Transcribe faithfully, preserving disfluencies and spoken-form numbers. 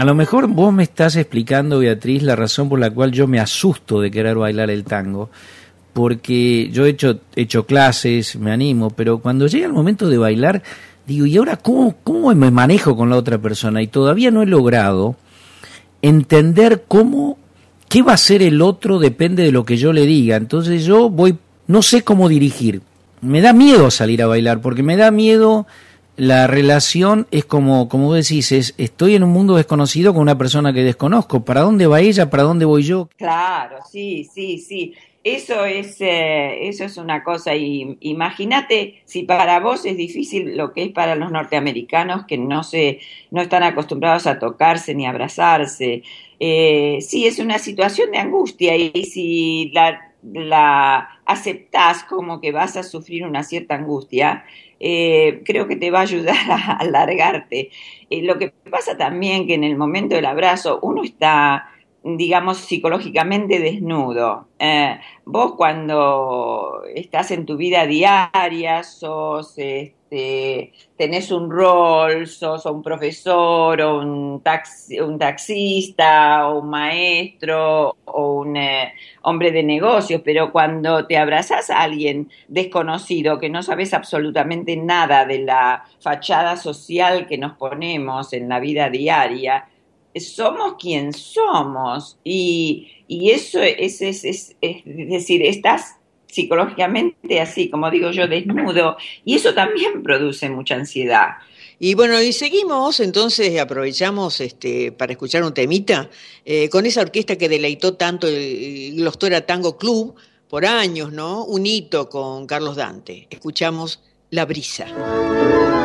A lo mejor vos me estás explicando, Beatriz, la razón por la cual yo me asusto de querer bailar el tango, porque yo he hecho, he hecho clases, me animo, pero cuando llega el momento de bailar, digo, ¿y ahora cómo, cómo me manejo con la otra persona? Y todavía no he logrado entender cómo, qué va a hacer el otro depende de lo que yo le diga. Entonces yo voy, no sé cómo dirigir. Me da miedo salir a bailar, porque me da miedo. La relación es como, como vos decís, es, estoy en un mundo desconocido con una persona que desconozco. ¿Para dónde va ella? ¿Para dónde voy yo? Claro, sí, sí, sí. Eso es, eh, eso es una cosa. Y imagínate si para vos es difícil lo que es para los norteamericanos que no se, no están acostumbrados a tocarse ni a abrazarse. Eh, sí, es una situación de angustia y si la, la aceptás como que vas a sufrir una cierta angustia, eh, creo que te va a ayudar a alargarte. Eh, lo que pasa también que en el momento del abrazo uno está, digamos, psicológicamente desnudo. Eh, vos cuando estás en tu vida diaria, sos, este, tenés un rol, sos un profesor o un, taxi, un taxista o un maestro o un eh, hombre de negocios, pero cuando te abrazás a alguien desconocido que no sabes absolutamente nada de la fachada social que nos ponemos en la vida diaria, somos quien somos y, y eso es, es, es, es decir, estás psicológicamente así, como digo yo, desnudo, y eso también produce mucha ansiedad. Y bueno, y seguimos, entonces aprovechamos este, para escuchar un temita eh, con esa orquesta que deleitó tanto el Glostora Tango Club por años, ¿no? Un hito con Carlos Dante. Escuchamos La Brisa.